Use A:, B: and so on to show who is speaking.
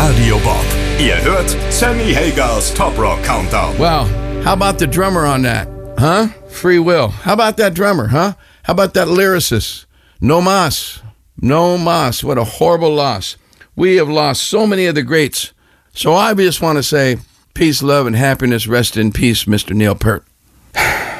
A: Radio Bob. Ihr hört Sammy Hagers Top Rock Countdown.
B: Wow, how about the drummer on that? Huh? Free Will. How about that drummer, huh? How about that lyricist? No mas. No mas. What a horrible loss. We have lost so many of the greats. So I just want to say peace, love, and happiness. Rest in peace, Mr. Neil Peart.